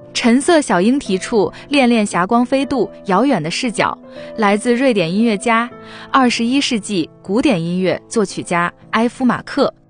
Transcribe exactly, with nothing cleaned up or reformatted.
橙色小鹰提出恋恋霞光飞渡，遥远的视角，来自瑞典音乐家、二十一世纪古典音乐作曲家埃夫马克。